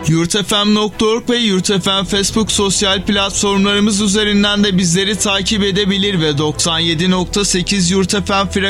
yurtfm.org ve yurtfm Facebook sosyal platformlarımız üzerinden de bizleri takip edebilir ve 97.8 yurtfm